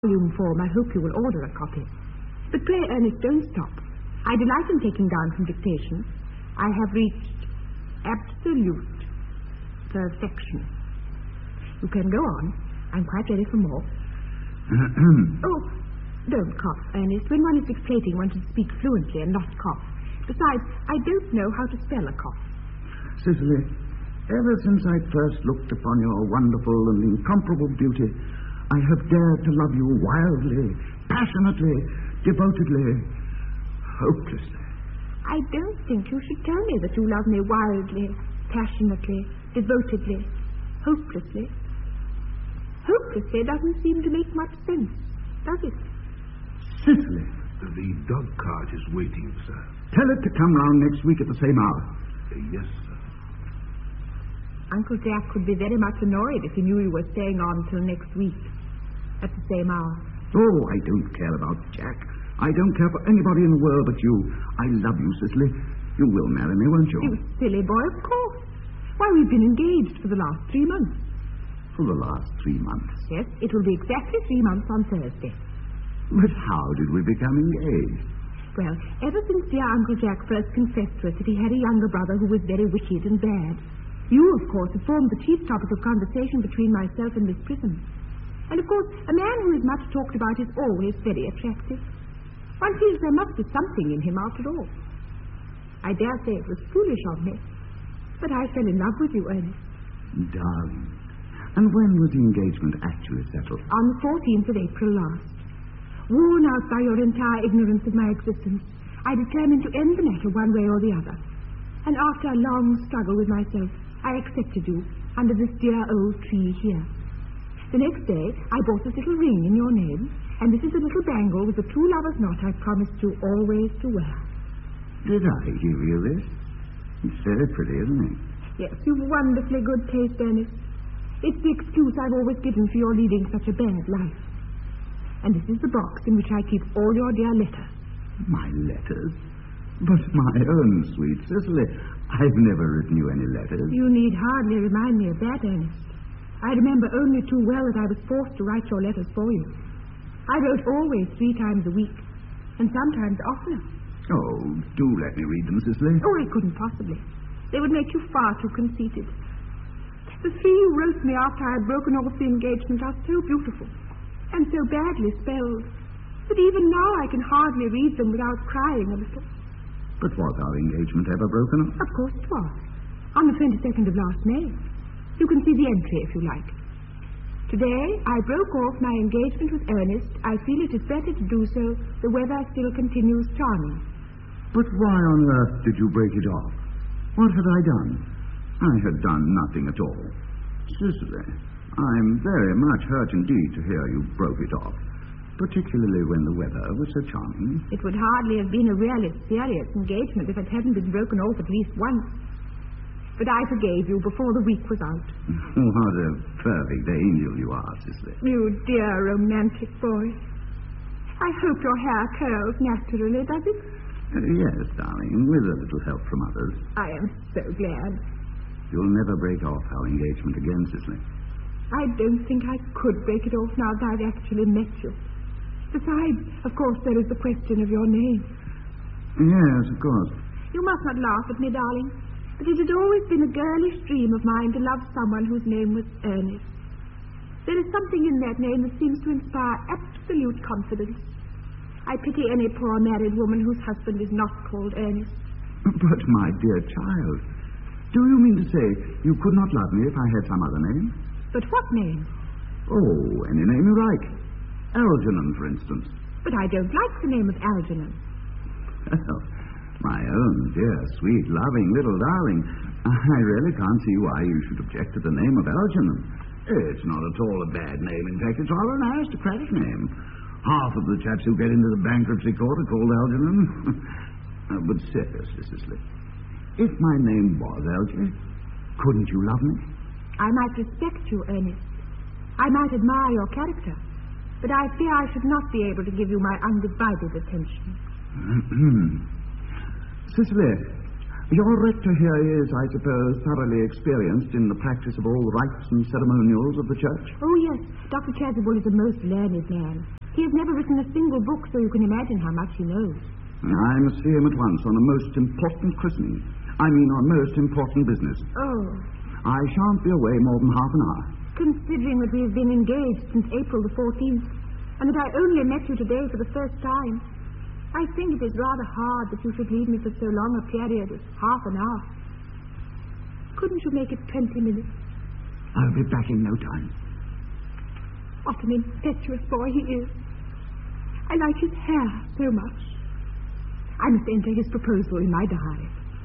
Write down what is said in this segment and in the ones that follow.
volume form, I hope you will order a copy. But pray, Ernest, don't stop. I delight in taking down from dictation. I have reached absolute perfection. You can go on. I'm quite ready for more. Oh, don't cough, Ernest. When one is dictating, one should speak fluently and not cough. Besides, I don't know how to spell a cough. Cicely, ever since I first looked upon your wonderful and incomparable beauty, I have dared to love you wildly, passionately, devotedly, hopelessly. I don't think you should tell me that you love me wildly, passionately, devotedly, hopelessly. Hopelessly doesn't seem to make much sense, does it? Cicely. The dog cart is waiting, sir. Tell it to come round next week at the same hour. Yes, sir. Uncle Jack would be very much annoyed if he knew you were staying on till next week at the same hour. Oh, I don't care about Jack. I don't care for anybody in the world but you. I love you, Cicely. You will marry me, won't you? You silly boy, of course. Why, we've been engaged for the last 3 months. For the last 3 months? Yes, it will be exactly 3 months on Thursday. But how did we become engaged? Well, ever since dear Uncle Jack first confessed to us that he had a younger brother who was very wicked and bad, you, of course, have formed the chief topic of conversation between myself and Miss Prism. And, of course, a man who is much talked about is always very attractive. One feels there must be something in him after all. I dare say it was foolish of me, but I fell in love with you, Ernest. Darling. And when was the engagement actually settled? On the 14th of April last. Worn out by your entire ignorance of my existence, I determined to end the matter one way or the other. And after a long struggle with myself, I accepted you under this dear old tree here. The next day, I bought this little ring in your name, and this is a little bangle with the true lover's knot I promised you always to wear. Did I give you this? It's very pretty, isn't it? Yes, you've wonderfully good taste, Ernest. It's the excuse I've always given for your leading such a bad life. And this is the box in which I keep all your dear letters. My letters? But my own sweet Cicely, I've never written you any letters. You need hardly remind me of that, Ernest. I remember only too well that I was forced to write your letters for you. I wrote always 3 times a week, and sometimes oftener. Oh, do let me read them, Cicely. Oh, I couldn't possibly. They would make you far too conceited. The 3 you wrote me after I had broken off the engagement are so beautiful and so badly spelled that even now I can hardly read them without crying a little. But was our engagement ever broken off? Of course it was. On the 22nd of last May. You can see the entry if you like. Today I broke off my engagement with Ernest. I feel it is better to do so. The weather still continues charming. But why on earth did you break it off? What had I done? I had done nothing at all. Cicely, I'm very much hurt indeed to hear you broke it off, particularly when the weather was so charming. It would hardly have been a really serious engagement if it hadn't been broken off at least once. But I forgave you before the week was out. What a perfect angel you are, Cicely. You dear romantic boy. I hope your hair curls naturally, does it? Yes, darling, with a little help from others. I am so glad. You'll never break off our engagement again, Cicely. I don't think I could break it off now that I've actually met you. Besides, of course, there is the question of your name. Yes, of course. You must not laugh at me, darling. But it had always been a girlish dream of mine to love someone whose name was Ernest. There is something in that name that seems to inspire absolute confidence. I pity any poor married woman whose husband is not called Ernest. But, my dear child, do you mean to say you could not love me if I had some other name? But what name? Oh, any name you like. Algernon, for instance. But I don't like the name of Algernon. Well, my own dear, sweet, loving little darling, I really can't see why you should object to the name of Algernon. It's not at all a bad name. In fact, it's rather an aristocratic name. Half of the chaps who get into the bankruptcy court are called Algernon. But seriously, Cicely, if my name was Algernon, couldn't you love me? I might respect you, Ernest. I might admire your character. But I fear I should not be able to give you my undivided attention. Cicely, Your rector here is, I suppose, thoroughly experienced in the practice of all the rites and ceremonials of the church? Oh, yes. Dr. Chasuble is a most learned man. He has never written a single book, so you can imagine how much he knows. I must see him at once on a most important christening. I mean on most important business. Oh. I shan't be away more than half an hour. Considering that we have been engaged since April the 14th, and that I only met you today for the first time, I think it is rather hard that you should leave me for so long a period as half an hour. Couldn't you make it 20 minutes? I'll be back in no time. What an impetuous boy he is. I like his hair so much. I must enter his proposal in my diary.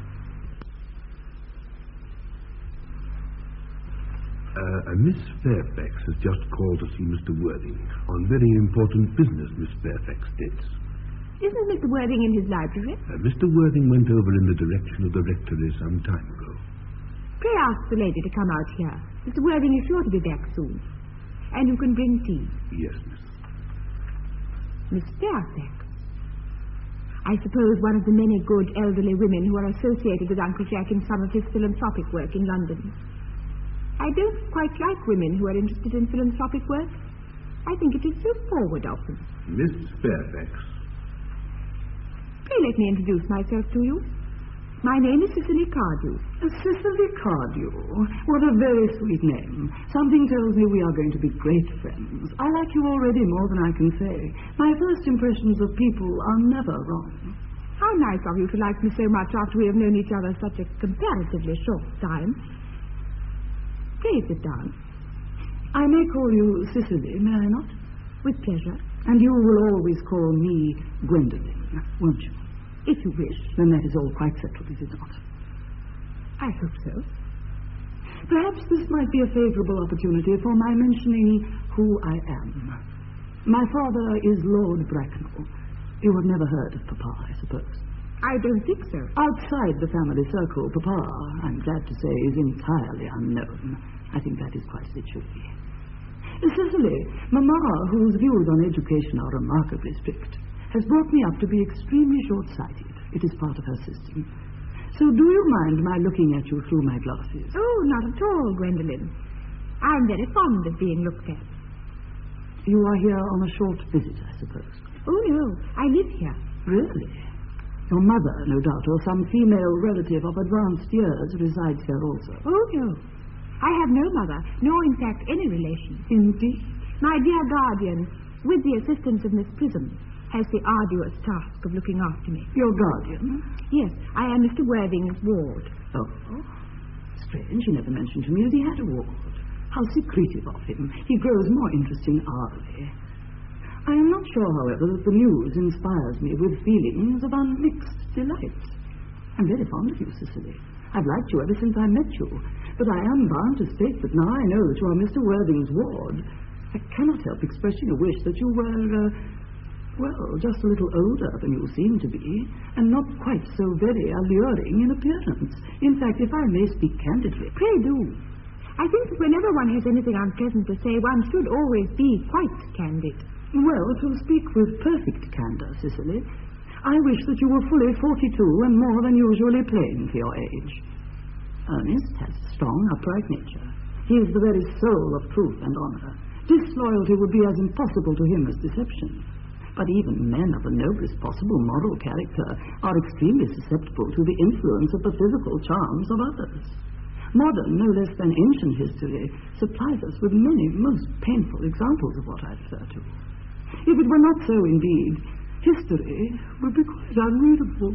Miss Fairfax has just called to see Mr. Worthing on very important business, Miss Fairfax states. Isn't Mr. Worthing in his library? Mr. Worthing went over in the direction of the rectory some time ago. Pray ask the lady to come out here. Mr. Worthing is sure to be back soon. And you can bring tea. Yes, miss. Miss Fairfax. I suppose one of the many good elderly women who are associated with Uncle Jack in some of his philanthropic work in London. I don't quite like women who are interested in philanthropic work. I think it is so forward of them. Miss Fairfax. Pray let me introduce myself to you. My name is Cicely Cardew. Cicely Cardew. What a very sweet name. Something tells me we are going to be great friends. I like you already more than I can say. My first impressions of people are never wrong. How nice of you to like me so much after we have known each other such a comparatively short time. Pray sit down. I may call you Cicely, may I not? With pleasure. And you will always call me Gwendolen, won't you? If you wish. Then that is all quite settled, is it not? I hope so. Perhaps this might be a favourable opportunity for my mentioning who I am. My father is Lord Bracknell. You have never heard of Papa, I suppose. I don't think so. Outside the family circle, Papa, I'm glad to say, is entirely unknown. I think that is quite literally. Cicely, Mamma, whose views on education are remarkably strict, has brought me up to be extremely short-sighted. It is part of her system. So do you mind my looking at you through my glasses? Oh, not at all, Gwendolen. I'm very fond of being looked at. You are here on a short visit, I suppose. Oh, no, I live here. Really? Your mother, no doubt, or some female relative of advanced years resides here also. Oh, no. I have no mother, nor, in fact, any relation. Indeed? My dear guardian, with the assistance of Miss Prism, has the arduous task of looking after me. Your guardian? Yes, I am Mr. Worthing's ward. Oh, strange. He never mentioned to me that he had a ward. How secretive of him. He grows more interesting hourly. I am not sure, however, that the news inspires me with feelings of unmixed delight. I'm very fond of you, Cicely. I've liked you ever since I met you. But I am bound to state that now I know that you are Mr. Worthing's ward, I cannot help expressing a wish that you were, just a little older than you seem to be, and not quite so very alluring in appearance. In fact, if I may speak candidly... Pray do. I think that whenever one has anything unpleasant to say, one should always be quite candid. Well, to speak with perfect candour, Cicely, I wish that you were fully 42 and more than usually plain for your age. Ernest has a strong, upright nature. He is the very soul of truth and honour. Disloyalty would be as impossible to him as deception. But even men of the noblest possible moral character are extremely susceptible to the influence of the physical charms of others. Modern, no less than ancient history supplies us with many most painful examples of what I refer to. If it were not so, indeed, history would be quite unreadable.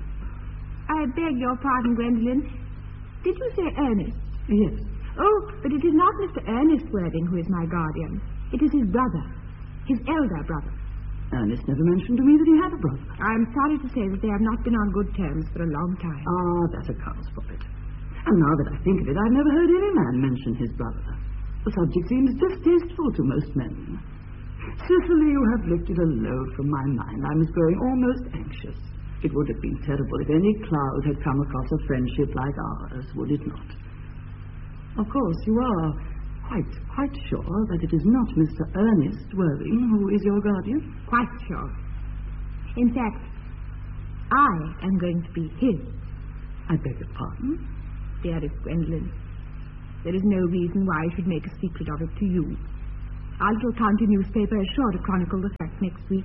I beg your pardon, Gwendolen. Did you say Ernest? Yes. Oh, but it is not Mr. Ernest Worthing who is my guardian. It is his brother, his elder brother. Ernest never mentioned to me that he had a brother. I'm sorry to say that they have not been on good terms for a long time. Ah, that accounts for it. And now that I think of it, I've never heard any man mention his brother. The subject seems distasteful to most men. Cicely, you have lifted a load from my mind. I was growing almost anxious. It would have been terrible if any cloud had come across a friendship like ours, would it not? Of course, you are quite sure that it is not Mr. Ernest Worthing who is your guardian? Quite sure. In fact, I am going to be his. I beg your pardon? Dearest Gwendolen, there is no reason why I should make a secret of it to you. Our little county newspaper is sure to chronicle the fact next week.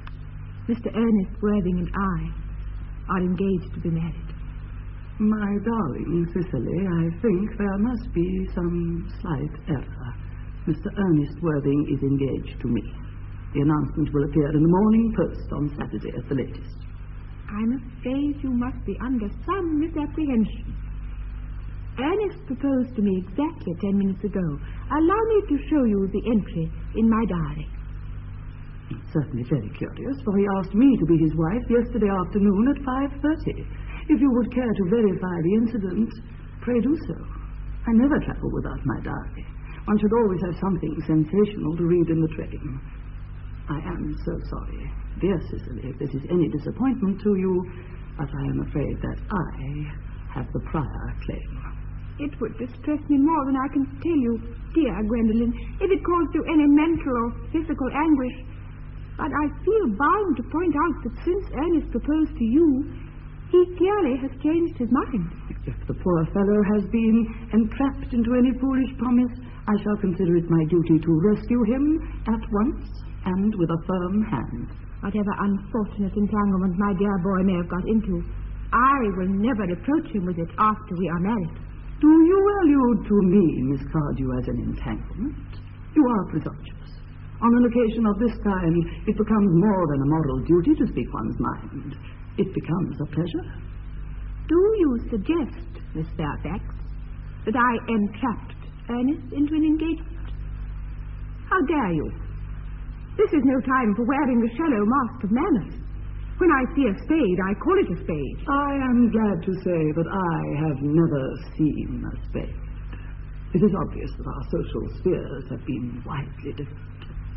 Mr. Ernest Worthing and I are engaged to be married. My darling Cicely, I think there must be some slight error. Mr. Ernest Worthing is engaged to me. The announcement will appear in the Morning Post on Saturday at the latest. I'm afraid you must be under some misapprehension. Ernest proposed to me exactly 10 minutes ago. Allow me to show you the entry in my diary. It's certainly very curious, for he asked me to be his wife yesterday afternoon at 5:30. If you would care to verify the incident, pray do so. I never travel without my diary. One should always have something sensational to read in the train. I am so sorry, dear Cicely, if this is any disappointment to you, but I am afraid that I have the prior claim. It would distress me more than I can tell you, dear Gwendolen, if it caused you any mental or physical anguish. But I feel bound to point out that since Ernest proposed to you, he clearly has changed his mind. If the poor fellow has been entrapped into any foolish promise, I shall consider it my duty to rescue him at once and with a firm hand. Whatever unfortunate entanglement my dear boy may have got into, I will never reproach him with it after we are married. Do you allude to me, Miss Cardew, as an entanglement? You are presumptuous. On an occasion of this kind, it becomes more than a moral duty to speak one's mind. It becomes a pleasure. Do you suggest, Miss Fairfax, that I entrapped Ernest into an engagement? How dare you? This is no time for wearing the shallow mask of manners. When I see a spade, I call it a spade. I am glad to say that I have never seen a spade. It is obvious that our social spheres have been widely different.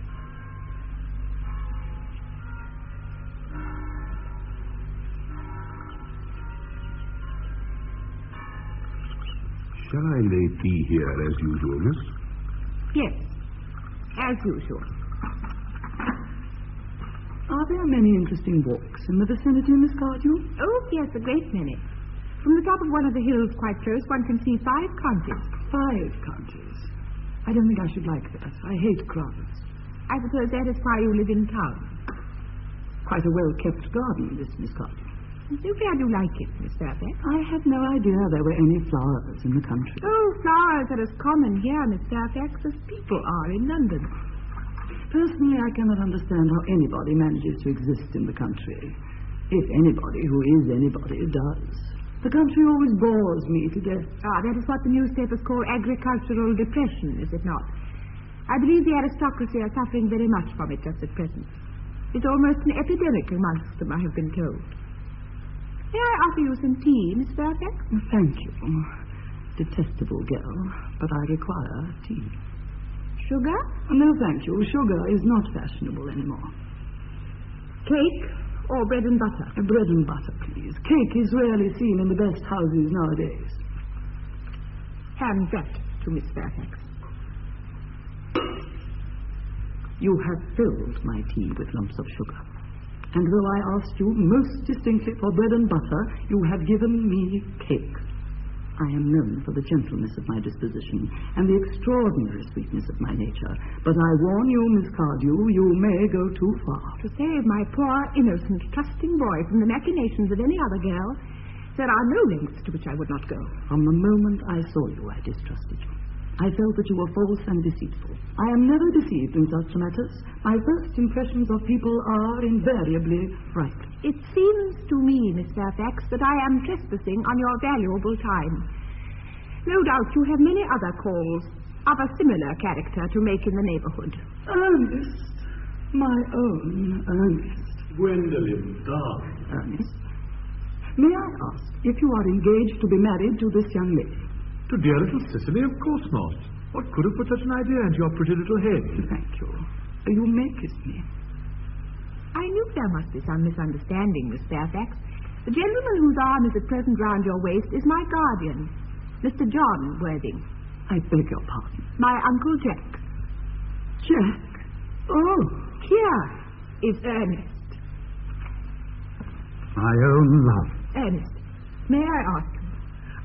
Shall I lay tea here as usual, miss? Yes, as usual. Are there many interesting walks in the vicinity, Miss Cardew? Oh, yes, a great many. From the top of one of the hills quite close, one can see 5 counties. 5 counties. I don't think I should like that. I hate crowds. I suppose that is why you live in town. Quite a well-kept garden, this, Miss Cardew. I'm so glad you like it, Miss Fairfax. I had no idea there were any flowers in the country. Oh, flowers are as common here, Miss Fairfax, as people are in London. Personally, I cannot understand how anybody manages to exist in the country. If anybody who is anybody does. The country always bores me to death. That is what the newspapers call agricultural depression, is it not? I believe the aristocracy are suffering very much from it just at present. It's almost an epidemic amongst them, I have been told. May I offer you some tea, Miss Fairfax? Thank you. Detestable girl, but I require tea. Sugar? No, thank you. Sugar is not fashionable anymore. Cake or bread and butter? Bread and butter, please. Cake is rarely seen in the best houses nowadays. Hand that to Miss Fairfax. You have filled my tea with lumps of sugar. And though I asked you most distinctly for bread and butter, you have given me cake. I am known for the gentleness of my disposition and the extraordinary sweetness of my nature. But I warn you, Miss Cardew, you may go too far. To save my poor, innocent, trusting boy from the machinations of any other girl, there are no lengths to which I would not go. From the moment I saw you, I distrusted you. I felt that you were false and deceitful. I am never deceived in such matters. My first impressions of people are invariably right. It seems to me, Miss Fairfax, that I am trespassing on your valuable time. No doubt you have many other calls of a similar character to make in the neighborhood. Ernest, my own Ernest. Gwendolen, darling. Ernest, may I ask if you are engaged to be married to this young lady? To dear little Cicely, of course not. What could have put such an idea into your pretty little head? Thank you. You may kiss me. I knew there must be some misunderstanding, Miss Fairfax. The gentleman whose arm is at present round your waist is my guardian, Mr. John Worthing. I beg your pardon. My Uncle Jack. Jack? Oh. Here is Ernest. My own love. Ernest, may I ask,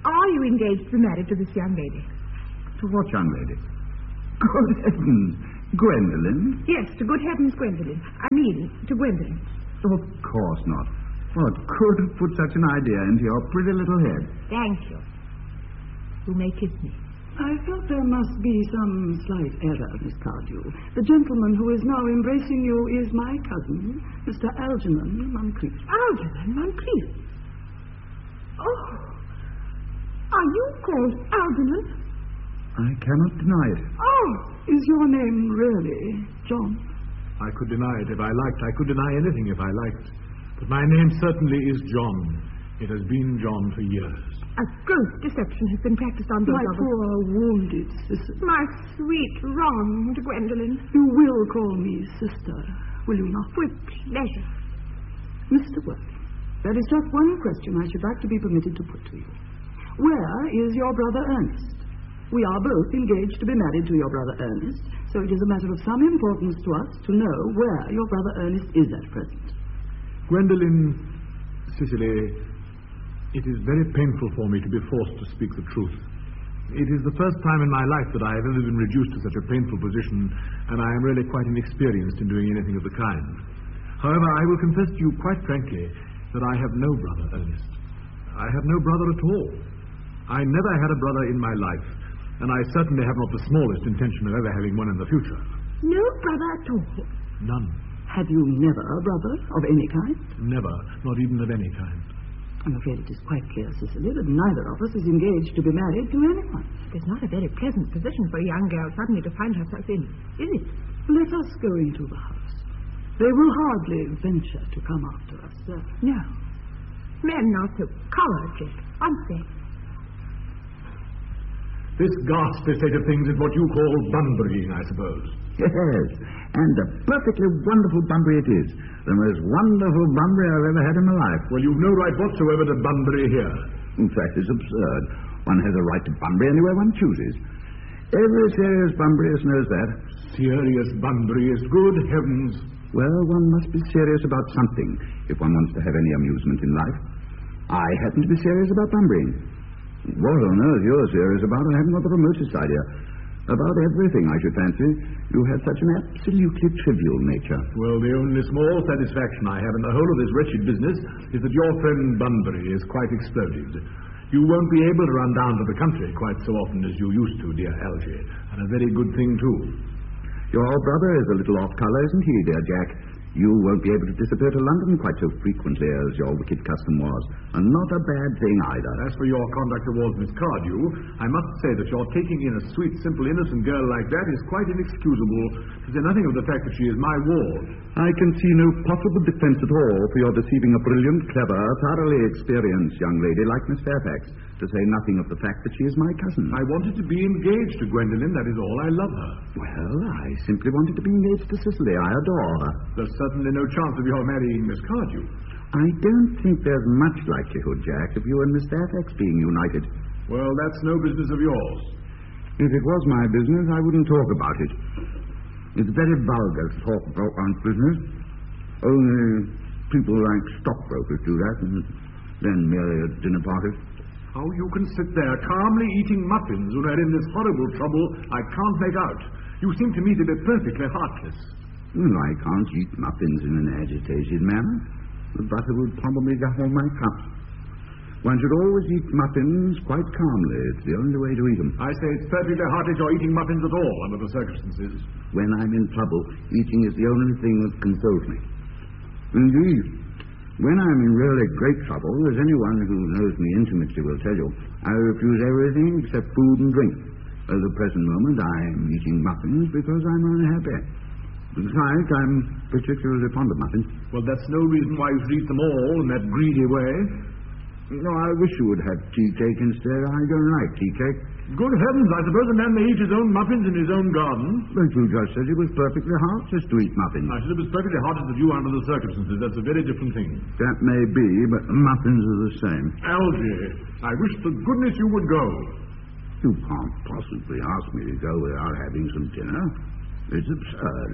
Are you engaged to be married to this young lady? To what young lady? Good heavens, Gwendolen? Yes, to good heavens, Gwendolen. I mean, to Gwendolen. Of course not. What could have put such an idea into your pretty little head? Thank you. You may kiss me. I felt there must be some slight error, Miss Cardew. The gentleman who is now embracing you is my cousin, Mr. Algernon Moncrief. Algernon Moncrief? Oh, are you called Algernon? I cannot deny it. Oh, is your name really John? I could deny it if I liked. I could deny anything if I liked. But my name certainly is John. It has been John for years. A gross deception has been practiced on both My of us. poor wounded sister. My sweet, wronged Gwendolen. You will call me sister, will you not? With pleasure. Mr. Worthing, there is just one question I should like to be permitted to put to you. Where is your brother Ernest? We are both engaged to be married to your brother Ernest, so it is a matter of some importance to us to know where your brother Ernest is at present. Gwendolen, Cicely, it is very painful for me to be forced to speak the truth. It is the first time in my life that I have ever been reduced to such a painful position, and I am really quite inexperienced in doing anything of the kind. However, I will confess to you quite frankly that I have no brother Ernest. I have no brother at all. I never had a brother in my life, and I certainly have not the smallest intention of ever having one in the future. No brother at all? None. Have you never a brother of any kind? Never, not even of any kind. I'm afraid it is quite clear, Cicely, that neither of us is engaged to be married to anyone. It's not a very pleasant position for a young girl suddenly to find herself in, is it? Let us go into the house. They will hardly venture to come after us, sir. No. Men are so cowardly, aren't they? This ghastly state of things is what you call bunburying, I suppose. Yes, and a perfectly wonderful Bunbury it is. The most wonderful Bunbury I've ever had in my life. Well, you've no right whatsoever to Bunbury here. In fact, it's absurd. One has a right to Bunbury anywhere one chooses. Every serious Bunburyist knows that. Serious Bunburyist, good heavens. Well, one must be serious about something if one wants to have any amusement in life. I happen to be serious about Bunburying. What on earth you're serious about, I haven't got the remotest idea. About everything, I should fancy. You have such an absolutely trivial nature. Well, the only small satisfaction I have in the whole of this wretched business is that your friend Bunbury is quite exploded. You won't be able to run down to the country quite so often as you used to, dear Algy. And a very good thing, too. Your brother is a little off colour, isn't he, dear Jack? You won't be able to disappear to London quite so frequently as your wicked custom was. And not a bad thing either. As for your conduct towards Miss Cardew, I must say that your taking in a sweet, simple, innocent girl like that is quite inexcusable, to say nothing of the fact that she is my ward. I can see no possible defence at all for your deceiving a brilliant, clever, thoroughly experienced young lady like Miss Fairfax, to say nothing of the fact that she is my cousin. I wanted to be engaged to Gwendolen, that is all. I love her. Well, I simply wanted to be engaged to Cicely. I adore her. There's certainly no chance of your marrying Miss Cardew. I don't think there's much likelihood, Jack, of you and Miss Fairfax being united. Well, that's no business of yours. If it was my business, I wouldn't talk about it. It's very vulgar to talk about one's business. Only people like stockbrokers do that, and then merely at dinner parties. How you can sit there calmly eating muffins when we're in this horrible trouble, I can't make out. You seem to me to be perfectly heartless. Well, I can't eat muffins in an agitated manner. The butter would probably get on my cup. One should always eat muffins quite calmly. It's the only way to eat them. I say it's perfectly heartless you're eating muffins at all under the circumstances. When I'm in trouble, eating is the only thing that consoles me. Indeed, when I'm in really great trouble, as anyone who knows me intimately will tell you, I refuse everything except food and drink. At the present moment, I'm eating muffins because I'm unhappy. Besides, I'm particularly fond of muffins. Well, that's no reason why you should eat them all in that greedy way. No, I wish you would have tea cake instead. I don't like tea cake. Good heavens, I suppose a man may eat his own muffins in his own garden. But you just said it was perfectly heartless to eat muffins. I said it was perfectly heartless of you under the circumstances. That's a very different thing. That may be, but muffins are the same. Algy, I wish to goodness you would go. You can't possibly ask me to go without having some dinner. It's absurd.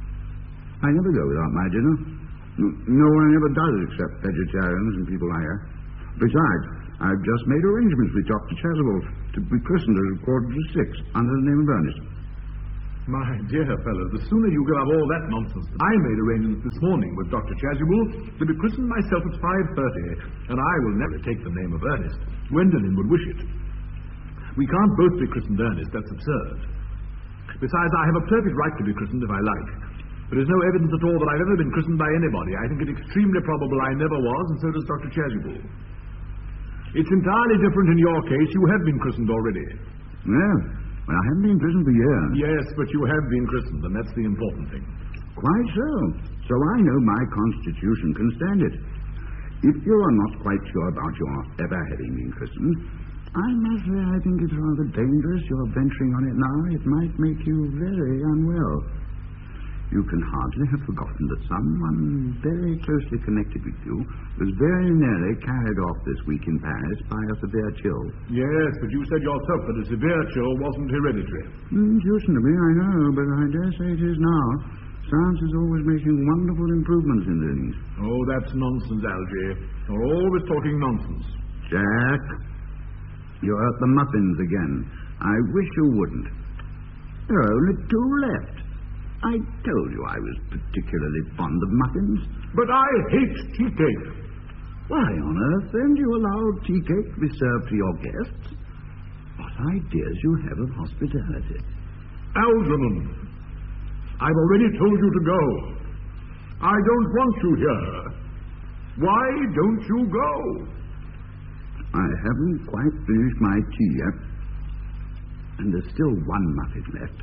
I never go without my dinner. No one ever does except vegetarians and people like that. Besides, I've just made arrangements with Dr. Chasuble to be christened at 5:45 under the name of Ernest. My dear fellow, the sooner you give up all that nonsense. I made arrangements this morning with Dr. Chasuble to be christened myself at 5:30, and I will never take the name of Ernest. Gwendolen would wish it. We can't both be christened Ernest. That's absurd. Besides, I have a perfect right to be christened if I like. There is no evidence at all that I've ever been christened by anybody. I think it extremely probable I never was, and so does Dr. Chasuble. It's entirely different in your case. You have been christened already. Well, I haven't been christened for years. Yes, but you have been christened, and that's the important thing. Quite so. So I know my constitution can stand it. If you are not quite sure about your ever having been christened, I must say I think it's rather dangerous you're venturing on it now. It might make you very unwell. You can hardly have forgotten that someone very closely connected with you was very nearly carried off this week in Paris by a severe chill. Yes, but you said yourself that a severe chill wasn't hereditary. It used to be, I know, but I dare say it is now. Science is always making wonderful improvements in things. Oh, that's nonsense, Algy. You're always talking nonsense. Jack, you're at the muffins again. I wish you wouldn't. There are only 2 left. I told you I was particularly fond of muffins. But I hate tea cake. Why on earth then do you allow tea cake to be served to your guests? What ideas you have of hospitality. Algernon, I've already told you to go. I don't want you here. Why don't you go? I haven't quite finished my tea yet. And there's still 1 muffin left.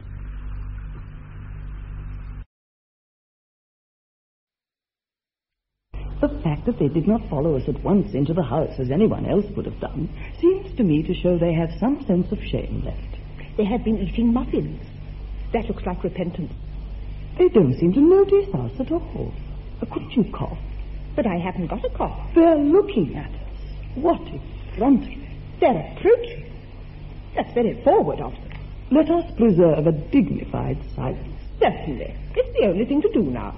The fact that they did not follow us at once into the house, as anyone else would have done, seems to me to show they have some sense of shame left. They have been eating muffins. That looks like repentance. They don't seem to notice us at all. Couldn't you cough? But I haven't got a cough. They're looking at us. What effrontery. They're approaching. That's very forward of them. Let us preserve a dignified silence. Certainly. It's the only thing to do now.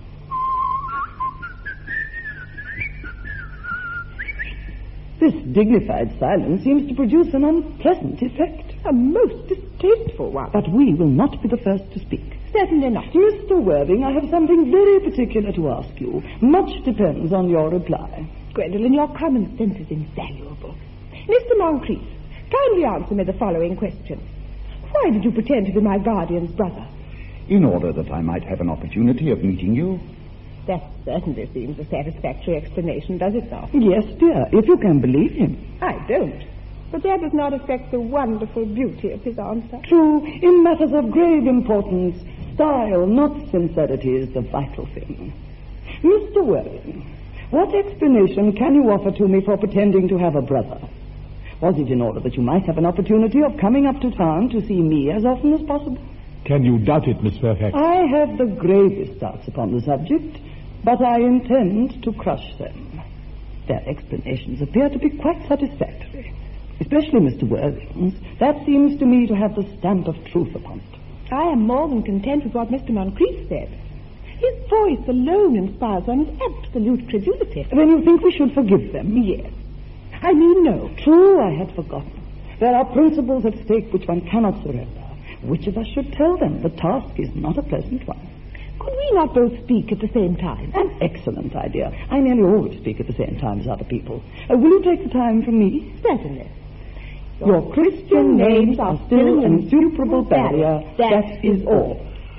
This dignified silence seems to produce an unpleasant effect. A most distasteful one. But we will not be the first to speak. Certainly not. Mr. Worthing, I have something very particular to ask you. Much depends on your reply. Gwendolen, your common sense is invaluable. Mr. Moncrief, kindly answer me the following question. Why did you pretend to be my guardian's brother? In order that I might have an opportunity of meeting you. That certainly seems a satisfactory explanation, does it not? Yes, dear, if you can believe him. I don't. But that does not affect the wonderful beauty of his answer. True, in matters of grave importance, style, not sincerity, is the vital thing. Mr. Worthing, what explanation can you offer to me for pretending to have a brother? Was it in order that you might have an opportunity of coming up to town to see me as often as possible? Can you doubt it, Miss Fairfax? I have the gravest doubts upon the subject, but I intend to crush them. Their explanations appear to be quite satisfactory, especially Mr. Worthing's. That seems to me to have the stamp of truth upon it. I am more than content with what Mr. Moncrief said. His voice alone inspires one's absolute credulity. Then you think we should forgive them? Yes. I mean, no. True, I had forgotten. There are principles at stake which one cannot surrender. Which of us should tell them? The task is not a pleasant one. Could we not both speak at the same time? An excellent idea. I nearly always speak at the same time as other people. Will you take the time from me? Certainly. Your Christian names are still an insuperable barrier. That is all.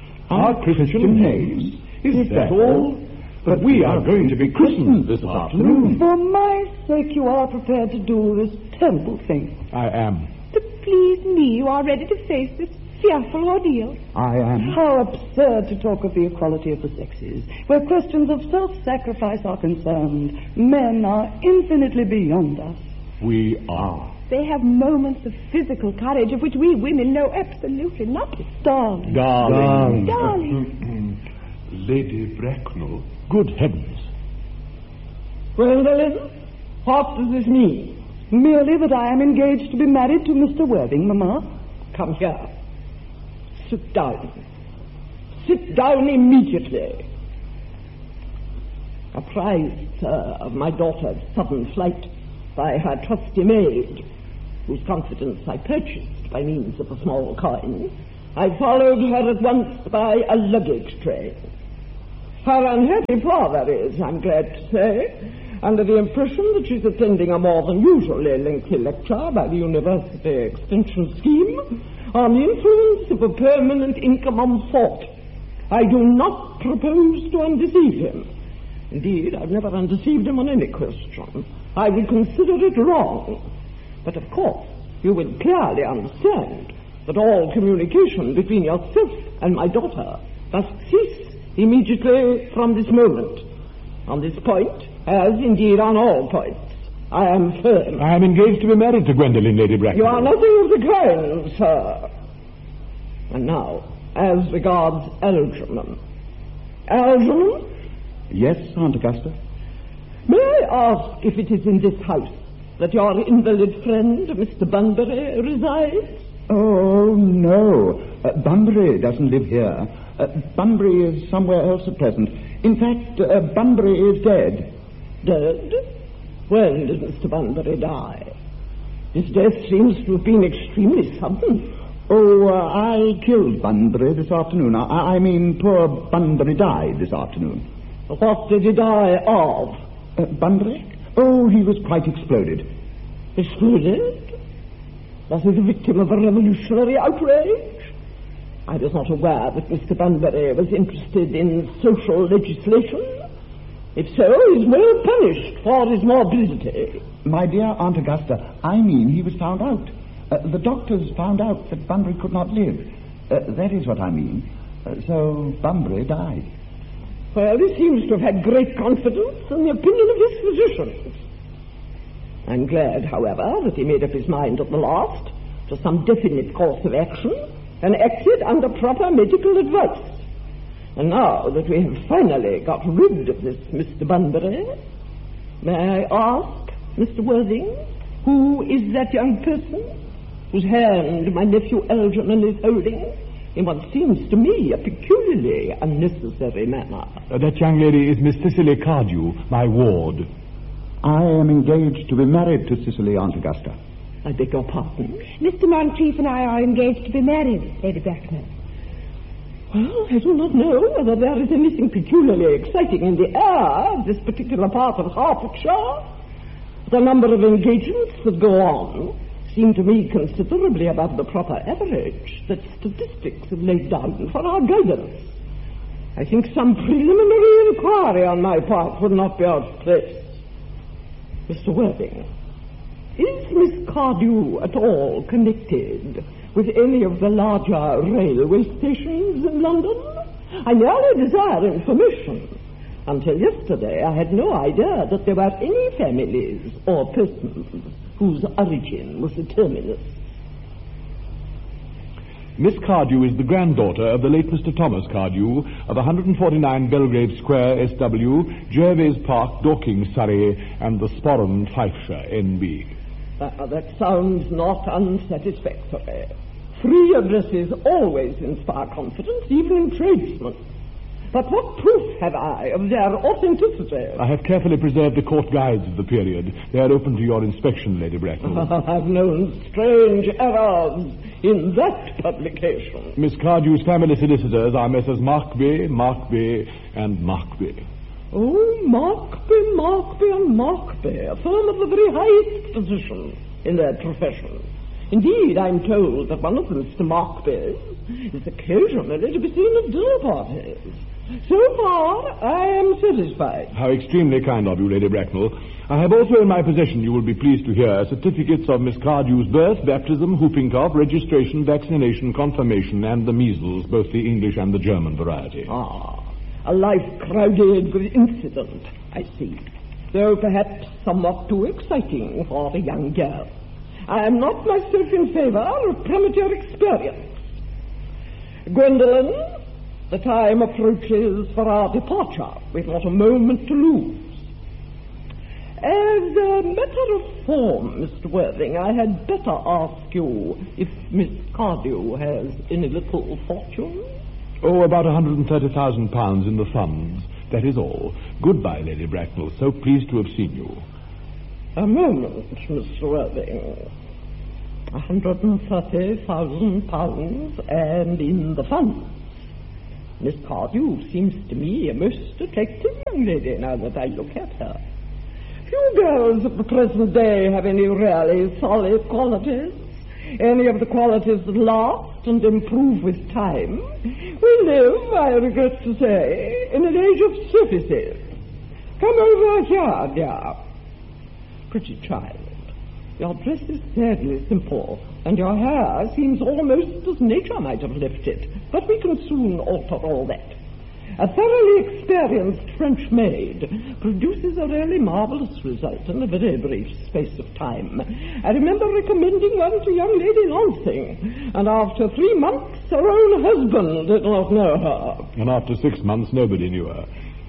Our Christian names? Is that all? But we are going to be christened this afternoon. For my sake, you are prepared to do this terrible thing. I am. To please me, you are ready to face this fearful ordeal. I am. How absurd to talk of the equality of the sexes. Where questions of self-sacrifice are concerned, men are infinitely beyond us. We are. They have moments of physical courage of which we women know absolutely nothing. Darling. Darling. Darling. Lady Bracknell. Good heavens. Gwendolen, what does this mean? Merely that I am engaged to be married to Mr. Worthing, Mamma. Come here. Sit down. Sit down immediately. Apprised, sir, of my daughter's sudden flight, by her trusty maid, whose confidence I purchased by means of a small coin, I followed her at once by a luggage train. Her unhappy father is, I'm glad to say, under the impression that she's attending a more than usually lengthy lecture by the University Extension Scheme on the influence of a permanent income on thought. I do not propose to undeceive him. Indeed, I've never undeceived him on any question. I would consider it wrong. But of course, you will clearly understand that all communication between yourself and my daughter must cease immediately from this moment. On this point, as indeed on all points, I am firm. I am engaged to be married to Gwendolen, Lady Bracknell. You are nothing of the kind, sir. And now, as regards Algernon. Algernon? Yes, Aunt Augusta? May I ask if it is in this house that your invalid friend, Mr. Bunbury, resides? Oh, no. Bunbury doesn't live here. Bunbury is somewhere else at present. In fact, Bunbury is dead. Dead? When did Mr. Bunbury die? His death seems to have been extremely sudden. Oh, I killed Bunbury this afternoon. I mean, poor Bunbury died this afternoon. What did he die of? Bunbury? Oh, he was quite exploded. Exploded? Was he the victim of a revolutionary outrage? I was not aware that Mr. Bunbury was interested in social legislation. If so, he's well punished for his morbidity. My dear Aunt Augusta, I mean he was found out. The doctors found out that Bunbury could not live. That is what I mean. So Bunbury died. Well, he seems to have had great confidence in the opinion of his physicians. I'm glad, however, that he made up his mind at the last to some definite course of action and acted under proper medical advice. And now that we have finally got rid of this Mr. Bunbury, may I ask, Mr. Worthing, who is that young person whose hand my nephew Algernon is holding in what seems to me a peculiarly unnecessary manner? That young lady is Miss Cicely Cardew, my ward. I am engaged to be married to Cicely, Aunt Augusta. I beg your pardon? Mr. Monteith and I are engaged to be married, Lady Bracknell. Well, I do not know whether there is anything peculiarly exciting in the air of this particular part of Hertfordshire. The number of engagements that go on seem to me considerably above the proper average that statistics have laid down for our guidance. I think some preliminary inquiry on my part would not be out of place. Mr. Worthing, is Miss Cardew at all connected with any of the larger railway stations in London? I merely desire information. Until yesterday, I had no idea that there were any families or persons whose origin was a terminus. Miss Cardew is the granddaughter of the late Mr. Thomas Cardew of 149 Belgrave Square, SW, Jervis Park, Dorking, Surrey, and the Sporran, Fifeshire, NB. That sounds not unsatisfactory. Free addresses always inspire confidence, even in tradesmen. But what proof have I of their authenticity? I have carefully preserved the court guides of the period. They are open to your inspection, Lady Bracknell. I've known strange errors in that publication. Miss Cardew's family solicitors are Messrs. Markby, and Markby. Oh, Markby, and Markby, a firm of the very highest position in their profession. Indeed, I'm told that one of them, Mr. Markby, is occasionally to be seen at dinner parties. So far, I am satisfied. How extremely kind of you, Lady Bracknell. I have also in my possession, you will be pleased to hear, certificates of Miss Cardew's birth, baptism, whooping cough, registration, vaccination, confirmation, and the measles, both the English and the German variety. A life crowded with incident, I see, though perhaps somewhat too exciting for a young girl. I am not myself in favor of premature experience. Gwendolen, the time approaches for our departure. We've not a moment to lose. As a matter of form, Mr. Worthing, I had better ask you if Miss Cardew has any little fortune? Oh, about £130,000 in the funds. That is all. Goodbye, Lady Bracknell. So pleased to have seen you. A moment, Mr. Worthing. £130,000 and in the funds. Miss Cardew seems to me a most attractive young lady now that I look at her. Few girls of the present day have any really solid qualities. Any of the qualities that last and improve with time. We live, I regret to say, in an age of surfaces. Come over here, dear. Pretty child, your dress is sadly simple, and your hair seems almost as nature might have left it, but we can soon alter all that. A thoroughly experienced French maid produces a really marvelous result in a very brief space of time. I remember recommending one to young Lady Lansing, and after 3 months her own husband did not know her. And after 6 months nobody knew her.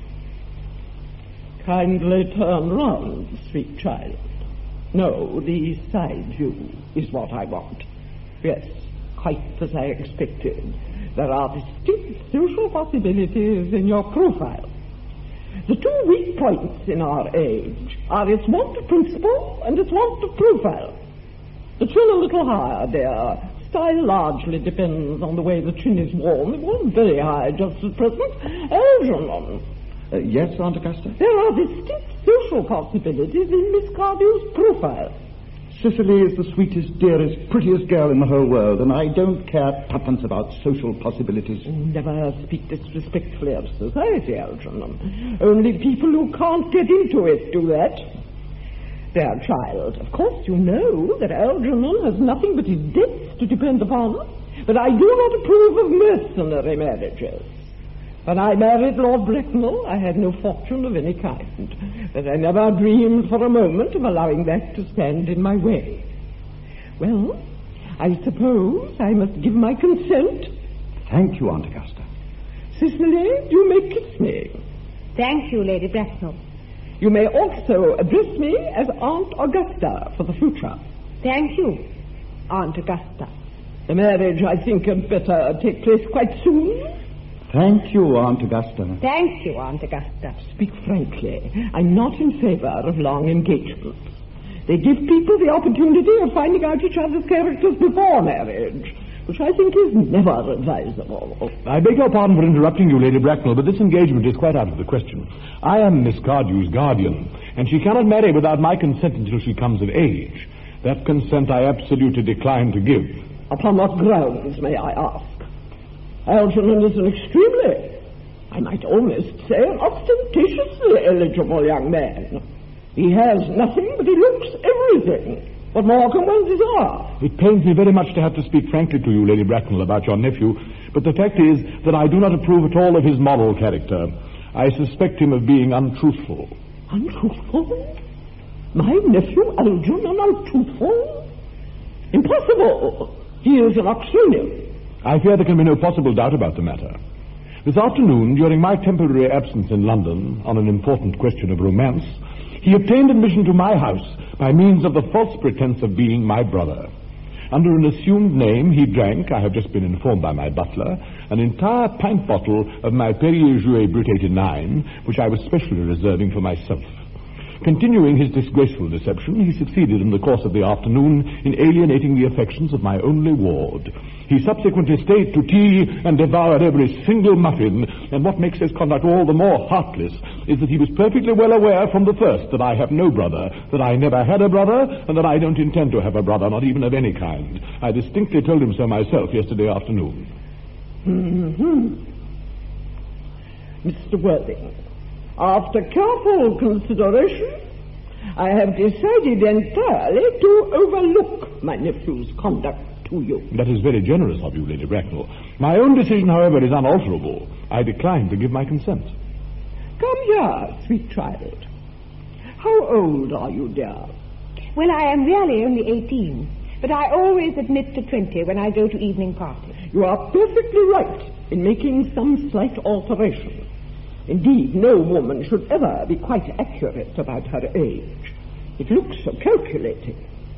Kindly turn round, sweet child. No, the side view is what I want. Yes, quite as I expected. There are distinct social possibilities in your profile. The two weak points in our age are its want of principle and its want of profile. The chin a little higher, dear. Style largely depends on the way the chin is worn. It wasn't very high just at present. Algernon. Yes, Aunt Augusta? There are distinct social possibilities in Miss Cardew's profile. Cicely is the sweetest, dearest, prettiest girl in the whole world, and I don't care tuppence about social possibilities. Never speak disrespectfully of society, Algernon. Only people who can't get into it do that. Dear child, of course you know that Algernon has nothing but his debts to depend upon, but I do not approve of mercenary marriages. When I married Lord Bracknell, I had no fortune of any kind, but I never dreamed for a moment of allowing that to stand in my way. Well, I suppose I must give my consent. Thank you, Aunt Augusta. Cicely, you may kiss me. Thank you, Lady Bracknell. You may also address me as Aunt Augusta for the future. Thank you, Aunt Augusta. The marriage, I think, had better take place quite soon. Thank you, Aunt Augusta. Thank you, Aunt Augusta. Speak frankly. I'm not in favor of long engagements. They give people the opportunity of finding out each other's characters before marriage, which I think is never advisable. I beg your pardon for interrupting you, Lady Bracknell, but this engagement is quite out of the question. I am Miss Cardew's guardian, and she cannot marry without my consent until she comes of age. That consent I absolutely decline to give. Upon what grounds, may I ask? Algernon is an extremely, I might almost say, an ostentatiously eligible young man. He has nothing, but he looks everything. What more can one desire? It pains me very much to have to speak frankly to you, Lady Bracknell, about your nephew, but the fact is that I do not approve at all of his moral character. I suspect him of being untruthful. Untruthful? My nephew Algernon untruthful? Impossible! He is an Oxonian. I fear there can be no possible doubt about the matter. This afternoon, during my temporary absence in London on an important question of romance, he obtained admission to my house by means of the false pretense of being my brother. Under an assumed name, he drank, I have just been informed by my butler, an entire pint bottle of my Perrier-Jouet Brut 89, which I was specially reserving for myself. Continuing his disgraceful deception, he succeeded in the course of the afternoon in alienating the affections of my only ward. He subsequently stayed to tea and devoured every single muffin, and what makes his conduct all the more heartless is that he was perfectly well aware from the first that I have no brother, that I never had a brother, and that I don't intend to have a brother, not even of any kind. I distinctly told him so myself yesterday afternoon. Mr. Worthing, after careful consideration, I have decided entirely to overlook my nephew's conduct to you. That is very generous of you, Lady Bracknell. My own decision, however, is unalterable. I decline to give my consent. Come here, sweet child. How old are you, dear? Well, I am really only 18, but I always admit to 20 when I go to evening parties. You are perfectly right in making some slight alteration. Indeed, no woman should ever be quite accurate about her age. It looks so calculating.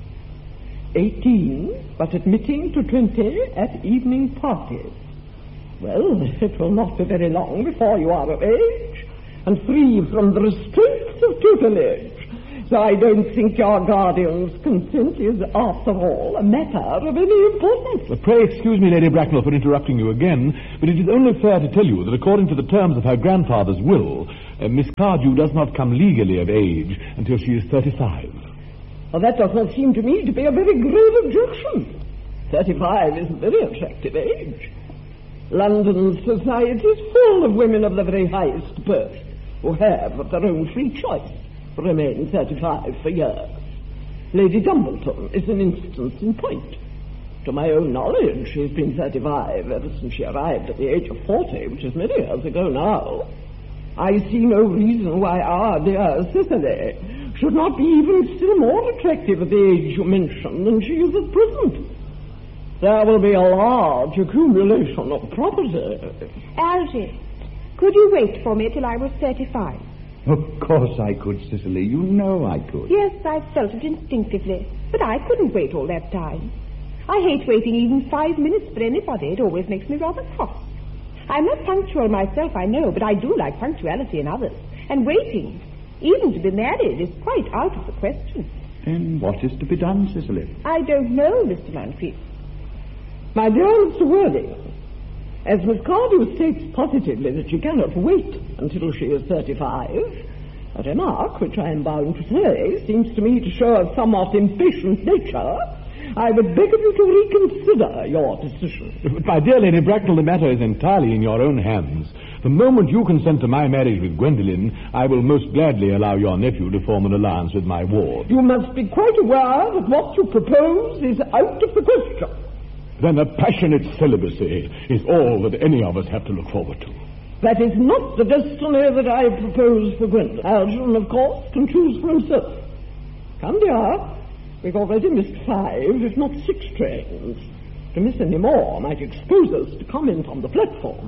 18, but admitting to 20 at evening parties. Well, it will not be very long before you are of age and free from the restraints of tutelage. I don't think your guardian's consent is, after all, a matter of any importance. Pray excuse me, Lady Bracknell, for interrupting you again, but it is only fair to tell you that according to the terms of her grandfather's will, Miss Cardew does not come legally of age until she is 35. Well, that does not seem to me to be a very grave objection. 35 is a very attractive age. London society is full of women of the very highest birth who have, of their own free choice, remained 35 for years. Lady Dumbleton is an instance in point. To my own knowledge, she has been 35 ever since she arrived at the age of 40, which is many years ago now. I see no reason why our dear Cicely should not be even still more attractive at the age you mentioned than she is at present. There will be a large accumulation of property. Algy, could you wait for me till I was 35? Of course I could, Cicely. You know I could. Yes, I felt it instinctively, but I couldn't wait all that time. I hate waiting even 5 minutes for anybody. It always makes me rather cross. I'm not punctual myself, I know, but I do like punctuality in others. And waiting, even to be married, is quite out of the question. And what is to be done, Cicely? I don't know, Mr. Moncrief. My dear Mr. Worthing, as Miss Cardew states positively that she cannot wait until she is 35, a remark which I am bound to say seems to me to show a somewhat impatient nature. I would beg of you to reconsider your decision. But, my dear Lady Bracknell, the matter is entirely in your own hands. The moment you consent to my marriage with Gwendolen, I will most gladly allow your nephew to form an alliance with my ward. You must be quite aware that what you propose is out of the question. Then a passionate celibacy is all that any of us have to look forward to. That is not the destiny that I propose for Gwendolen. Algernon, of course, can choose for himself. Come, dear. We've already missed 5, if not 6 trains. To miss any more might expose us to comment on the platform.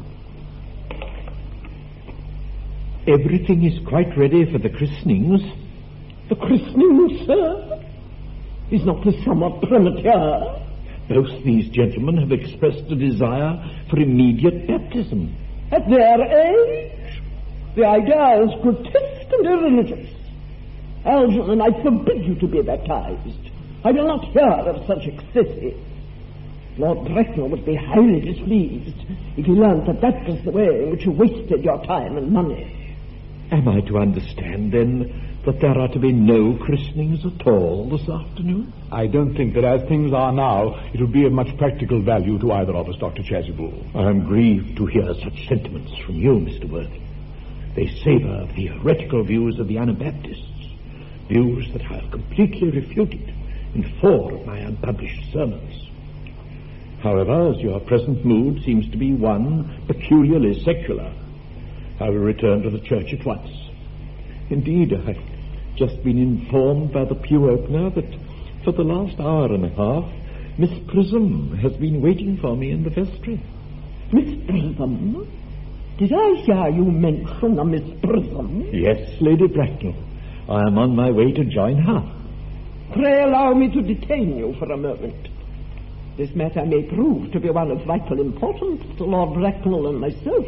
Everything is quite ready for the christenings. The christenings, sir? Is not this somewhat premature? Both these gentlemen have expressed a desire for immediate baptism. At their age? The idea is grotesque and irreligious. Algernon, I forbid you to be baptized. I will not hear of such excesses. Lord Bracknell would be highly displeased if he learned that that was the way in which you wasted your time and money. Am I to understand, then, that there are to be no christenings at all this afternoon? I don't think that as things are now, it would be of much practical value to either of us, Dr. Chasuble. I am grieved to hear such sentiments from you, Mr. Worthing. They savour of the heretical views of the Anabaptists, views that I have completely refuted in 4 of my unpublished sermons. However, as your present mood seems to be one peculiarly secular, I will return to the church at once. Indeed, I've just been informed by the pew opener that for the last hour and a half, Miss Prism has been waiting for me in the vestry. Miss Prism? Did I hear you mention a Miss Prism? Yes, Lady Bracknell. I am on my way to join her. Pray allow me to detain you for a moment. This matter may prove to be one of vital importance to Lord Bracknell and myself.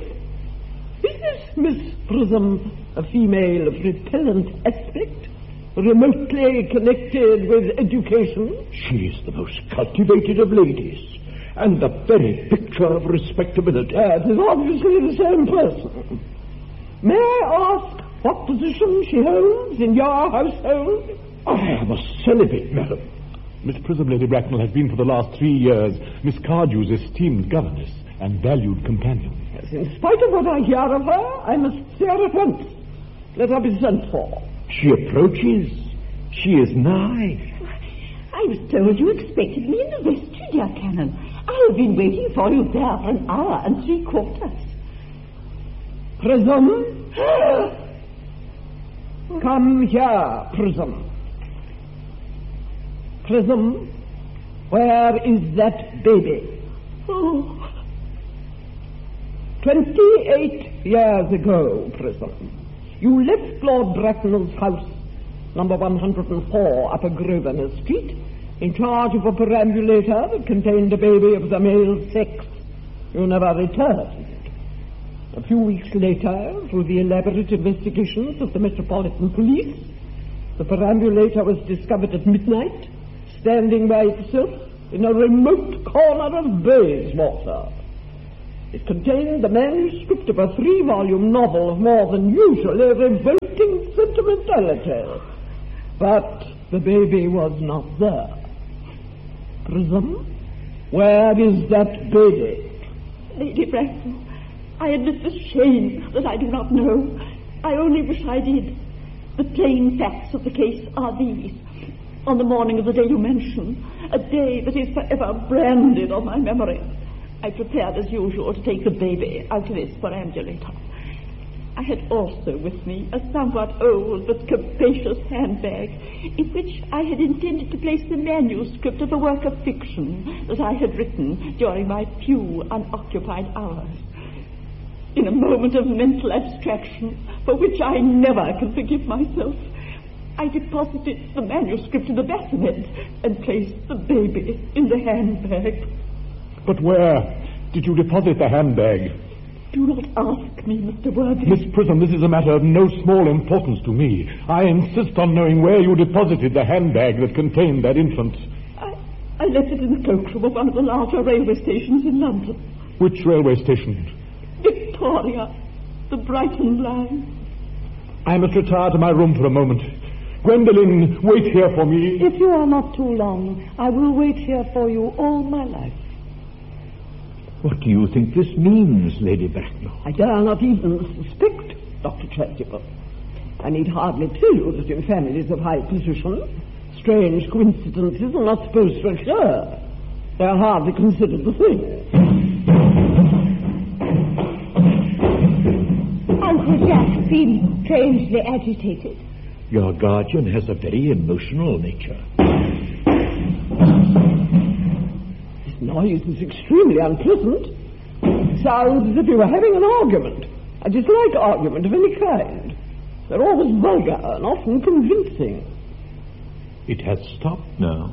Is this Miss Prism a female of repellent aspect, remotely connected with education? She is the most cultivated of ladies, and the very picture of respectability. It is obviously the same person. May I ask what position she holds in your household? I am a celibate, madam. Miss Prism, Lady Bracknell, has been for the last 3 years Miss Cardew's esteemed governess and valued companion. Yes, in spite of what I hear of her, I must see her at once. Let her be sent for. She approaches. She is nigh. I was told you expected me in the vestry, dear Canon. I have been waiting for you there for an hour and 3/4. Prism? Come here, Prism. Prism, where is that baby? 28 years ago, Prism, you left Lord Bracknell's house, number 104, Upper Grosvenor Street, in charge of a perambulator that contained a baby of the male sex. You never returned. A few weeks later, through the elaborate investigations of the Metropolitan Police, The perambulator was discovered at midnight, standing by itself in a remote corner of Bayswater. It contained the manuscript of a 3-volume novel of more than usually revolting sentimentality. But the baby was not there. Prism, where is that baby? Lady Bracknell, I admit with shame that I do not know. I only wish I did. The plain facts of the case are these. On the morning of the day you mention, a day that is forever branded on my memory, I prepared as usual to take the baby out of its perambulator. I had also with me a somewhat old but capacious handbag in which I had intended to place the manuscript of a work of fiction that I had written during my few unoccupied hours. In a moment of mental abstraction, for which I never can forgive myself, I deposited the manuscript in the bassinet and placed the baby in the handbag. But where did you deposit the handbag? Do not ask me, Mr. Worthing. Miss Prism, this is a matter of no small importance to me. I insist on knowing where you deposited the handbag that contained that infant. I left it in the cloakroom of one of the larger railway stations in London. Which railway station? Victoria, the Brighton line. I must retire to my room for a moment. Gwendolen, wait here for me. If you are not too long, I will wait here for you all my life. What do you think this means, Lady Bracknell? I dare not even suspect, Dr. Chasuble. I need hardly tell you that in families of high position, strange coincidences are not supposed to occur. They are hardly considered the thing. Uncle Jack seems strangely agitated. Your guardian has a very emotional nature. This noise is extremely unpleasant. It sounds as if you were having an argument. I dislike argument of any kind. They're always vulgar and often convincing. It has stopped now.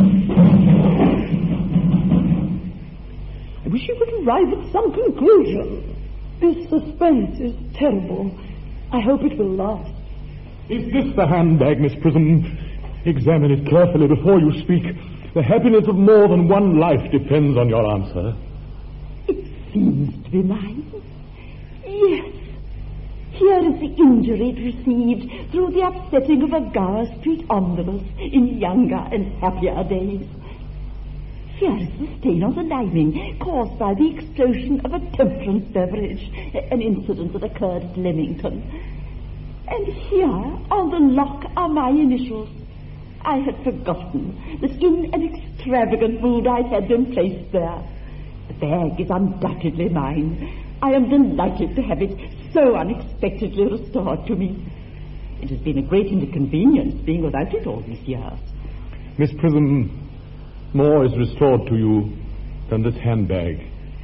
I wish you could arrive at some conclusion. This suspense is terrible. I hope it will last. Is this the handbag, Miss Prism? Examine it carefully before you speak. The happiness of more than one life depends on your answer. It seems to be mine. Yes. Here is the injury it received through the upsetting of a Gower Street omnibus in younger and happier days. Here is the stain on the lining caused by the explosion of a temperance beverage, an incident that occurred at Leamington. And here on the lock are my initials. I had forgotten that in an extravagant mood I had them placed there. The bag is undoubtedly mine. I am delighted to have it so unexpectedly restored to me. It has been a great inconvenience being without it all these years. Miss Prism, more is restored to you than this handbag.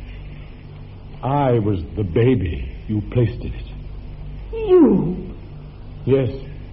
I was the baby you placed in it. You? Yes.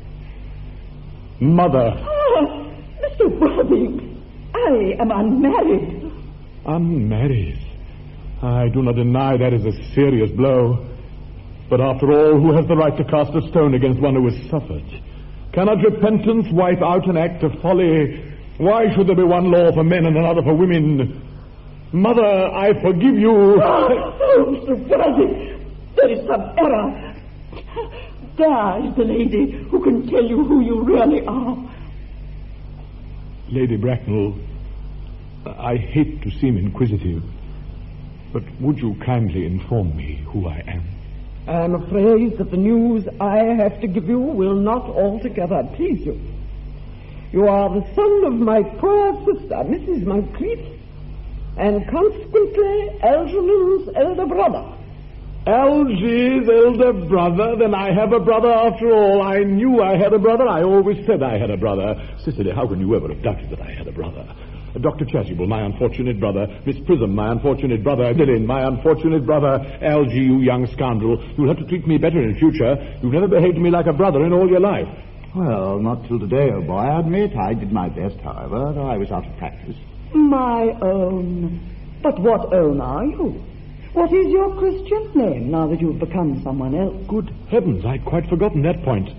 Mother. Oh, Mr. Worthing, I am unmarried. Unmarried? I do not deny that is a serious blow. But after all, who has the right to cast a stone against one who has suffered? Cannot repentance wipe out an act of folly? Why should there be one law for men and another for women? Mother, I forgive you. Oh, Mr. Worthing, there is some error. There is the lady who can tell you who you really are. Lady Bracknell, I hate to seem inquisitive, but would you kindly inform me who I am? I am afraid that the news I have to give you will not altogether please you. You are the son of my poor sister, Mrs. Moncrief, and consequently Algernon's elder brother. Algy's elder brother? Then I have a brother after all. I knew I had a brother. I always said I had a brother. Cicely, how can you ever have doubted that I had a brother? Dr. Chasuble, my unfortunate brother. Miss Prism, my unfortunate brother. Dillon, my unfortunate brother. Algy, you young scoundrel. You'll have to treat me better in future. You've never behaved to me like a brother in all your life. Well, not till today, old boy, I admit. I did my best, however, though I was out of practice. My own. But what own are you? What is your Christian name now that you've become someone else? Good heavens, I'd quite forgotten that point.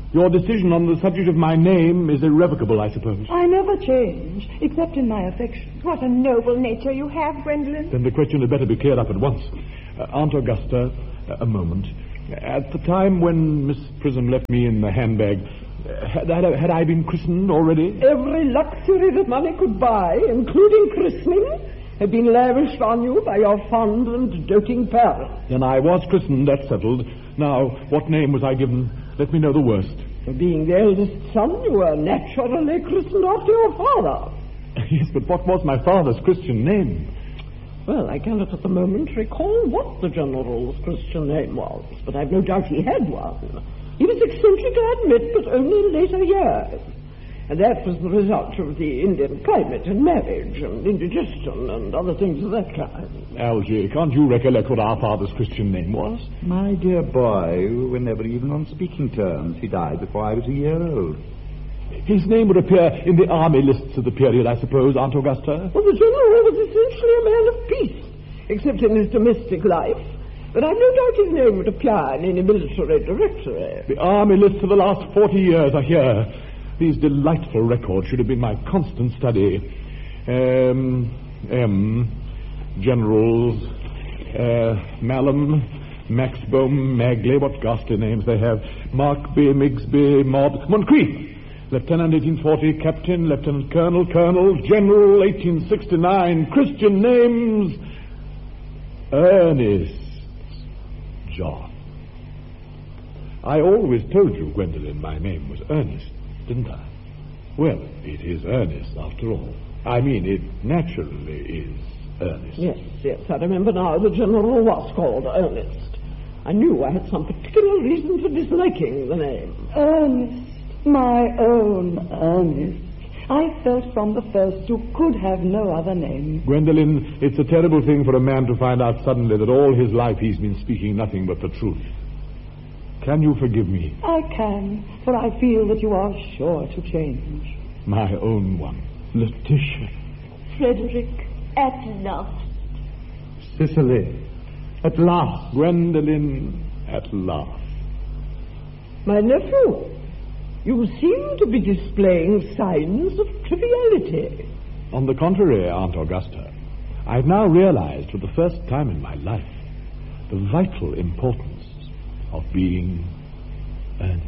Your decision on the subject of my name is irrevocable, I suppose. I never change, except in my affections. What a noble nature you have, Gwendolen. Then the question had better be cleared up at once. Aunt Augusta, a moment. At the time when Miss Prism left me in the handbag, had I been christened already? Every luxury that money could buy, including christening, had been lavished on you by your fond and doting parents. Then I was christened, that's settled. Now, what name was I given? Let me know the worst. For being the eldest son, you were naturally christened after your father. Yes, but what was my father's Christian name? Well, I cannot at the moment recall what the General's Christian name was, but I've no doubt he had one. He was eccentric, I admit, but only in later years. And that was the result of the Indian climate and marriage and indigestion and other things of that kind. Algy, can't you recollect what our father's Christian name was? My dear boy, we were never even on speaking terms. He died before I was a year old. His name would appear in the army lists of the period, I suppose, Aunt Augusta? Well, the General was essentially a man of peace, except in his domestic life. But I've no doubt his name would appear in any military directory. The army lists of the last 40 years are here. These delightful records should have been my constant study. Generals, Mallam, Maxbohm, Magley, what ghastly names they have. Markby, Migsby, Moncrief. Lieutenant 1840, Captain, Lieutenant Colonel, Colonel, General 1869. Christian names, Ernest, John. I always told you, Gwendolen, my name was Ernest, didn't I? Well, it is Ernest, after all. I mean, it naturally is Ernest. Yes, I remember now the General was called Ernest. I knew I had some particular reason for disliking the name. Ernest, my own Ernest. I felt from the first you could have no other name. Gwendolen, it's a terrible thing for a man to find out suddenly that all his life he's been speaking nothing but the truth. Can you forgive me? I can, for I feel that you are sure to change. My own one, Letitia. Frederick, at last. Cicely, at last. Gwendolen, at last. My nephew, you seem to be displaying signs of triviality. On the contrary, Aunt Augusta, I've now realized for the first time in my life the vital importance of being earnest.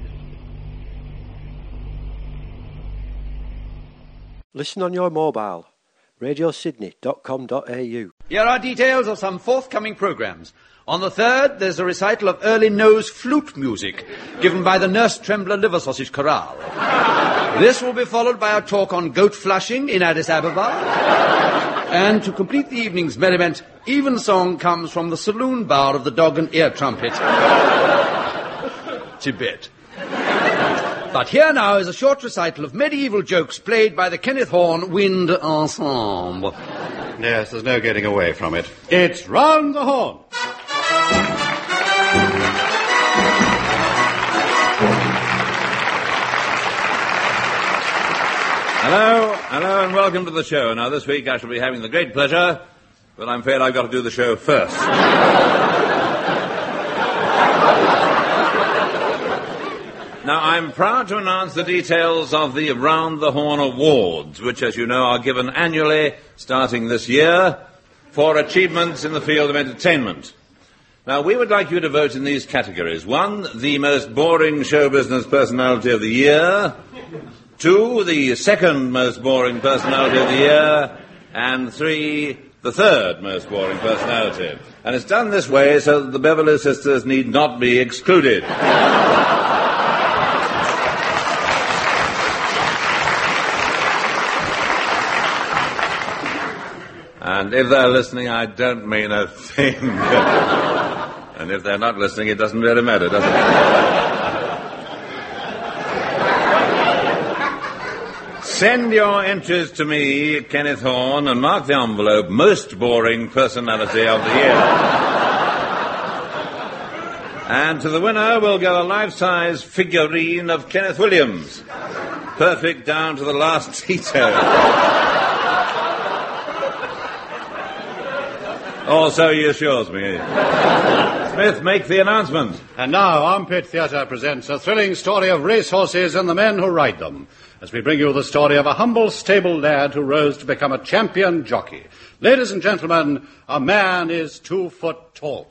Listen on your mobile. radiosydney.com.au. Here are details of some forthcoming programmes. On the 3rd, there's a recital of early nose flute music given by the Nurse Trembler Liver Sausage Chorale. This will be followed by a talk on goat flushing in Addis Ababa. And to complete the evening's merriment, evensong comes from the saloon bar of the Dog and Ear Trumpet. Tibet. But here now is a short recital of medieval jokes played by the Kenneth Horne Wind Ensemble. Yes, there's no getting away from it. It's Round the Horn. Hello, and welcome to the show. Now, this week I shall be having the great pleasure, but I'm afraid I've got to do the show first. Now, I'm proud to announce the details of the Round the Horn Awards, which, as you know, are given annually, starting this year, for achievements in the field of entertainment. Now, we would like you to vote in these categories. 1, the most boring show business personality of the year. 2, the second most boring personality of the year. And 3, the third most boring personality. And it's done this way so that the Beverley sisters need not be excluded. And if they're listening, I don't mean a thing. And if they're not listening, it doesn't really matter, does it? Send your entries to me, Kenneth Horne, and mark the envelope, most boring personality of the year. And to the winner will go a life-size figurine of Kenneth Williams. Perfect down to the last detail. Or so he assures me. Smith, make the announcement. And now, Armpit Theatre presents a thrilling story of racehorses and the men who ride them, as we bring you the story of a humble stable lad who rose to become a champion jockey. Ladies and gentlemen, a man is 2 foot tall.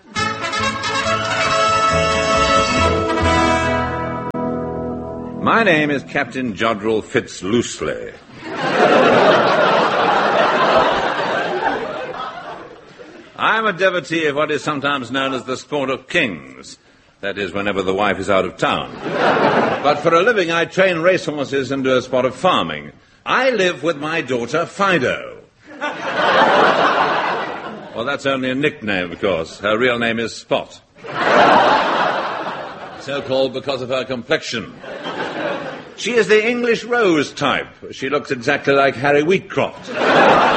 My name is Captain Jodrell Fitzloosely. I'm a devotee of what is sometimes known as the sport of kings. That is, whenever the wife is out of town. But for a living, I train racehorses and do a spot of farming. I live with my daughter, Fido. Well, that's only a nickname, of course. Her real name is Spot. So-called because of her complexion. She is the English Rose type. She looks exactly like Harry Wheatcroft.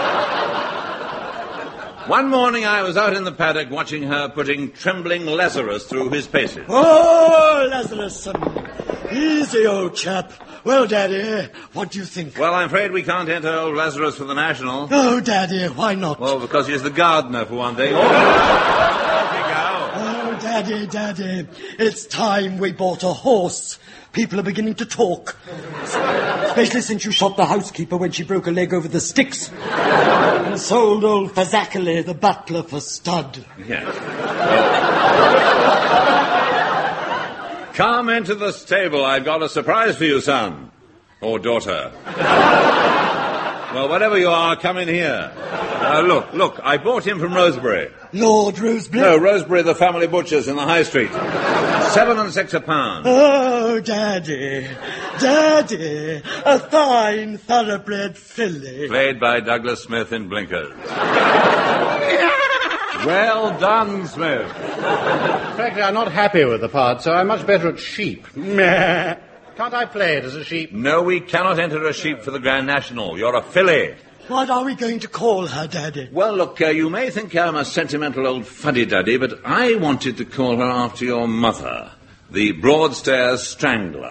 One morning I was out in the paddock watching her putting trembling Lazarus through his paces. Oh, Lazarus, easy, old chap. Well, Daddy, what do you think? Well, I'm afraid we can't enter old Lazarus for the National. Oh, Daddy, why not? Well, because he's the gardener, for one thing. Oh, Daddy, it's time we bought a horse. People are beginning to talk. Especially since you shot the housekeeper when she broke a leg over the sticks. And sold old Fazakale, the butler, for stud. Yes. Come into the stable. I've got a surprise for you, son. Or daughter. Well, whatever you are, come in here. Look, I bought him from Rosebery. Lord Rosebery? No, Rosebery, the family butchers in the High Street. 7 and 6 a pound. Oh, Daddy, a fine thoroughbred filly. Played by Douglas Smith in Blinkers. Well done, Smith. Frankly, I'm not happy with the part, so I'm much better at sheep. Can't I play it as a sheep? No, we cannot enter a sheep for the Grand National. You're a filly. What are we going to call her, Daddy? Well, look, you may think I'm a sentimental old fuddy-duddy, but I wanted to call her after your mother, the Broadstairs Strangler.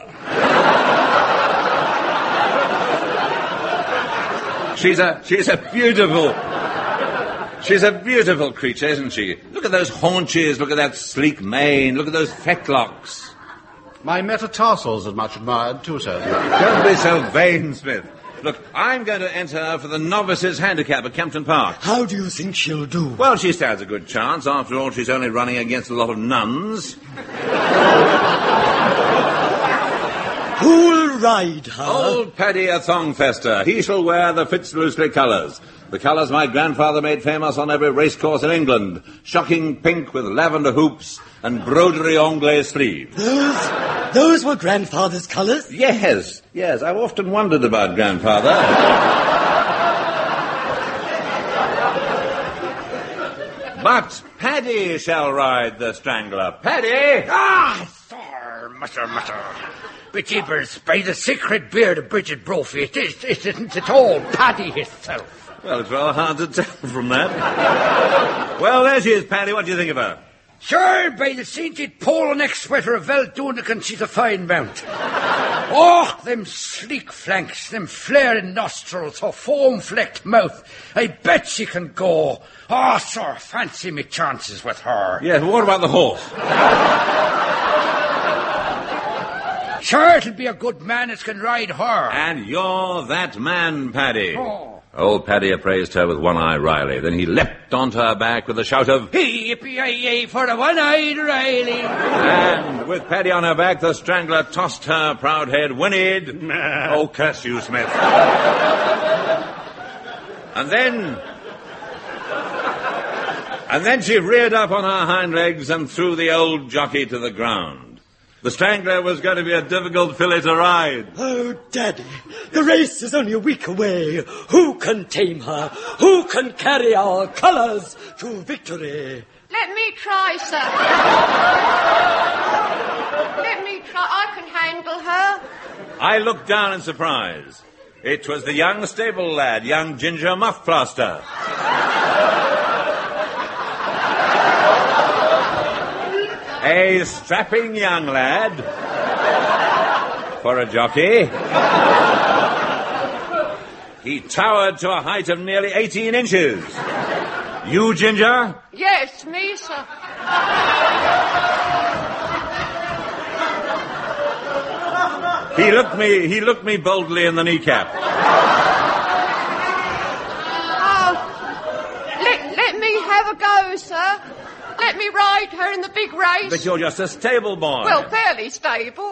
She's a beautiful creature, isn't she? Look at those haunches, look at that sleek mane, look at those fettlocks. My metatarsals are much admired too, sir. Don't be so vain, Smith. Look, I'm going to enter her for the novices handicap at Kempton Park. How do you think she'll do? Well, she stands a good chance. After all, she's only running against a lot of nuns. Who'll ride her? Old Paddy a Thongfester. He shall wear the Fitzloosely colours. The colours my grandfather made famous on every racecourse in England. Shocking pink with lavender hoops and broderie anglais sleeves. Those were Grandfather's colours? Yes. I've often wondered about Grandfather. But Paddy shall ride the Strangler. Paddy! Ah, sir, mutter. But jeepers, by the sacred beard of Bridget Brophy, it isn't at all Paddy himself. Well, it's rather hard to tell from that. Well, there she is, Paddy. What do you think of her? Sure, by the sainted polo neck sweater of Veldunican, she's a fine mount. Oh, them sleek flanks, them flaring nostrils, her foam-flecked mouth. I bet she can go. Oh, sir, fancy me chances with her. Yes, but what about the horse? Sure, it'll be a good man that can ride her. And you're that man, Paddy. Oh. Old Paddy appraised her with One-Eye Riley. Then he leapt onto her back with a shout of, "Yippee-yi-yi for the One-Eyed Riley!" And with Paddy on her back, the Strangler tossed her proud head, whinnied. Oh, curse you, Smith. And then she reared up on her hind legs and threw the old jockey to the ground. The Strangler was going to be a difficult filly to ride. Oh, Daddy, the race is only a week away. Who can tame her? Who can carry our colours to victory? Let me try, sir. Let me try. I can handle her. I looked down in surprise. It was the young stable lad, young Ginger Muffplaster. A strapping young lad for a jockey. He towered to a height of nearly 18 inches. You, Ginger? Yes, me, sir. He looked me boldly in the kneecap. Let me have a go, sir. Let me ride her in the big race. But you're just a stable boy. Well, fairly stable.